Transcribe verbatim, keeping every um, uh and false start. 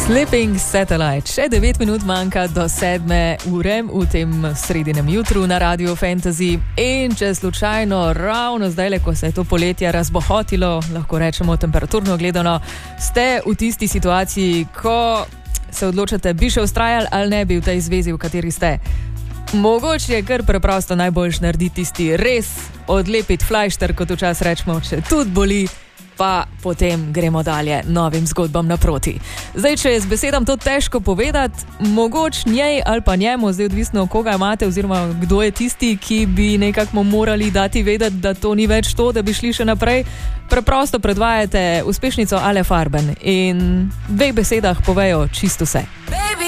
Sleeping Satellite. Še devet minut manjka do sedme ure v tem sredinem jutru na Radio Fantasy. In če slučajno ravno zdaj, ko se je to poletje razbohotilo, lahko rečemo temperaturno gledano, ste v tisti situaciji, ko se odločate, bi še vztrajali ali ne bi v tej zvezi, v kateri ste. Mogoče je kar preprosto najboljš narediti tisti res odlepiti flajšter, kot včasih rečemo, če tudi boli, pa potem gremo dalje novim zgodbam naproti. Zdaj, če je z besedam to težko povedati, mogoče njej ali pa njemu, zdaj odvisno, koga imate oziroma kdo je tisti, ki bi nekako morali dati vedeti, da to ni več to, da bi šli še naprej, preprosto predvajate uspešnico Ale Farben in v dveh besedah povejo čisto vse.